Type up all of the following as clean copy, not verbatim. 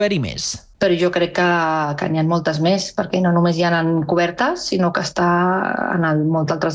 haver-hi més. Però jo crec que n'hi ha moltes més, perquè no només hi ha cobertes, sinó que està en moltes altres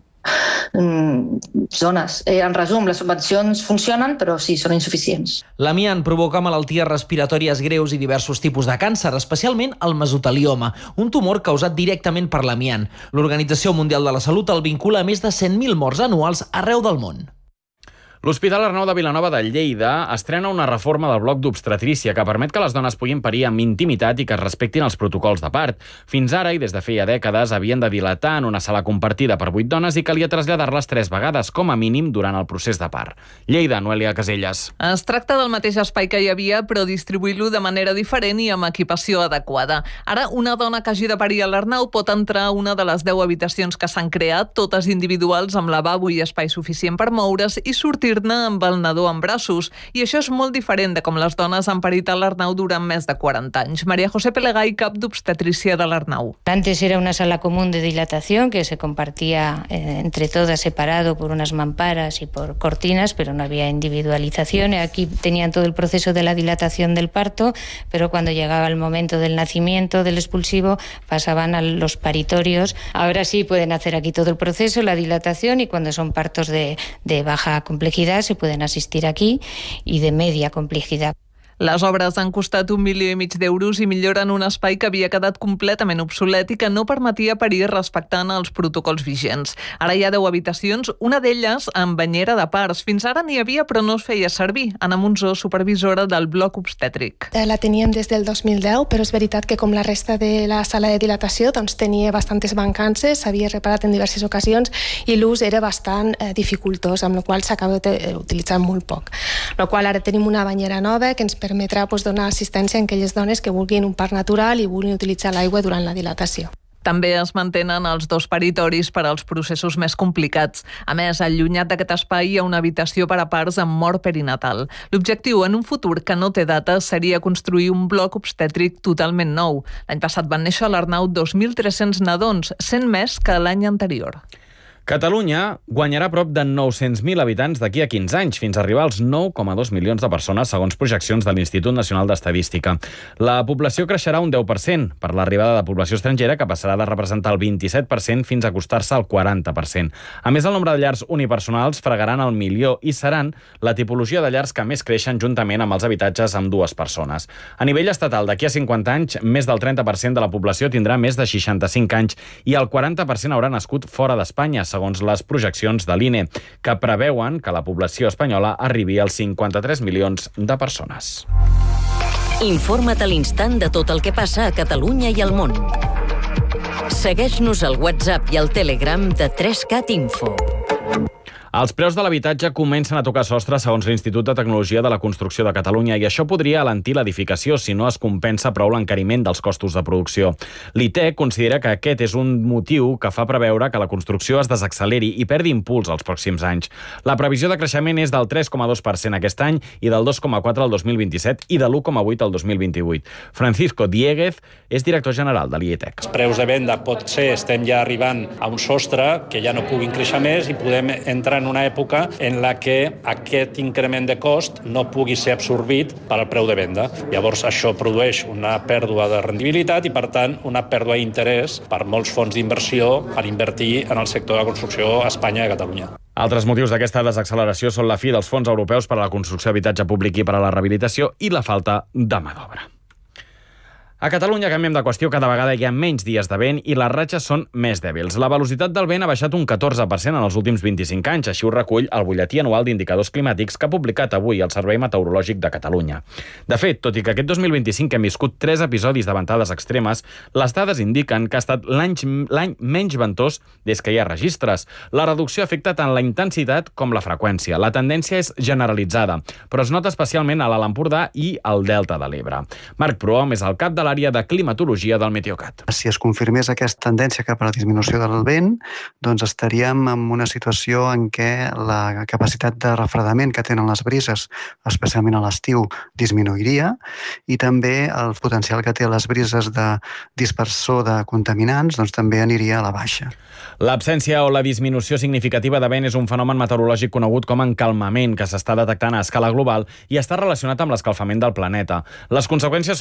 zones. En resum, les subvencions funcionen, però sí, són insuficients. L'amiant provoca malalties respiratòries greus i diversos tipus de càncer, especialment el mesotelioma, un tumor causat directament per l'amiant. L'Organització Mundial de la Salut el vincula a més de 100.000 morts anuals arreu del món. L'Hospital Arnau de Vilanova de Lleida estrena una reforma del bloc d'obstetrícia que permet que les dones puguin parir amb intimitat i que es respectin els protocols de part. Fins ara, i des de feia dècades, havien de dilatar en una sala compartida per 8 dones i calia traslladar-les 3 vegades, com a mínim, durant el procés de part. Lleida, Noelia Caselles. Es tracta del mateix espai que hi havia, però distribuir-lo de manera diferent i amb equipació adequada. Ara, una dona que hagi de parir a l'Arnau pot entrar a una de les 10 habitacions que s'han creat, totes individuals, amb lavabo i espai suficient per moure's i sortir amb el nadó en braços. I això és molt diferent de com les dones han parit a l'Arnau durant més de 40 anys. María José Pelegay, cap d'obstetrícia de l'Arnau. Antes era una sala común de dilatación que se compartía entre todas, separado por unas mamparas y por cortinas, pero no había individualización. Aquí tenían todo el proceso de la dilatación del parto, pero cuando llegaba el momento del nacimiento, del expulsivo, pasaban a los paritorios. Ahora sí pueden hacer aquí todo el proceso, la dilatación, y cuando son partos de baja complejidad se pueden asistir aquí, y de media complejidad. Les obres han costat 1,5 milions d'euros i milloren un espai que havia quedat completament obsolet i que no permetia parir respectant els protocols vigents. Ara hi ha 10 habitacions, una d'elles amb banyera de parts. Fins ara n'hi havia, però no es feia servir. Anna Monzó, supervisora del bloc obstètric. La teníem des del 2010, però és veritat que com la resta de la sala de dilatació doncs tenia bastantes mancances, s'havia reparat en diverses ocasions i l'ús era bastant dificultós, amb la qual s'acaba utilitzant molt poc. Amb la qual ara tenim una banyera nova que ens permetrà donar assistència a aquelles dones que vulguin un part natural i vulguin utilitzar l'aigua durant la dilatació. També es mantenen els 2 paritoris per als processos més complicats. A més, allunyat d'aquest espai hi ha una habitació per a parts amb mort perinatal. L'objectiu en un futur que no té data seria construir un bloc obstètric totalment nou. L'any passat van néixer a l'Arnau 2.300 nadons, 100 més que l'any anterior. Catalunya guanyarà prop de 900.000 habitants d'aquí a 15 anys, fins a arribar als 9,2 milions de persones, segons projeccions de l'Institut Nacional d'Estadística. La població creixerà un 10% per l'arribada de població estrangera, que passarà de representar el 27% fins a acostar-se al 40%. A més, el nombre de llars unipersonals fregaran el milió i seran la tipologia de llars que més creixen juntament amb els habitatges amb 2 persones. A nivell estatal, d'aquí a 50 anys, més del 30% de la població tindrà més de 65 anys i el 40% haurà nascut fora d'Espanya, segons les projeccions de l'INE, que preveuen que la població espanyola arribi als 53 milions de persones. Informa't a l'instant de tot el que passa a Catalunya i al món. Segueix-nos al WhatsApp i al Telegram de 3CAT Info. Els preus de l'habitatge comencen a tocar sostre segons l'Institut de Tecnologia de la Construcció de Catalunya i això podria alentir l'edificació si no es compensa prou l'encariment dels costos de producció. L'ITEC considera que aquest és un motiu que fa preveure que la construcció es desacceleri i perdi impuls els pròxims anys. La previsió de creixement és del 3,2% aquest any i del 2,4% al 2027 i de l'1,8% al 2028. Francisco Dieguez és director general de l'ITEC. Els preus de venda potser estem ja arribant a un sostre que ja no puguin créixer més i podem entrar en una època en la que aquest increment de cost no pugui ser absorbit pel preu de venda. Llavors, això produeix una pèrdua de rendibilitat i, per tant, una pèrdua d'interès per molts fons d'inversió per invertir en el sector de la construcció a Espanya i a Catalunya. Altres motius d'aquesta desacceleració són la fi dels fons europeus per a la construcció d'habitatge públic i per a la rehabilitació i la falta de mà d'obra. A Catalunya canviem de qüestió, cada vegada hi ha menys dies de vent i les ratxes són més dèbils. La velocitat del vent ha baixat un 14% en els últims 25 anys, així ho recull el butlletí anual d'indicadors climàtics que ha publicat avui el Servei Meteorològic de Catalunya. De fet, tot i que aquest 2025 hem viscut 3 episodis de ventades extremes, les dades indiquen que ha estat l'any menys ventós des que hi ha registres. La reducció afecta tant la intensitat com la freqüència. La tendència és generalitzada, però es nota especialment a l'Alt Empordà i al Delta de l'Ebre. Marc Prohom és el cap de l'àrea de climatologia del Meteocat. Si es confirmés aquesta tendència cap a la disminució del vent, doncs estaríem en una situació en què la capacitat de refredament que tenen les brises, especialment a l'estiu, disminuiria, i també el potencial que té les brises de dispersor de contaminants doncs també aniria a la baixa. L'absència o la disminució significativa de vent és un fenomen meteorològic conegut com encalmament, que s'està detectant a escala global i està relacionat amb l'escalfament del planeta. Les conseqüències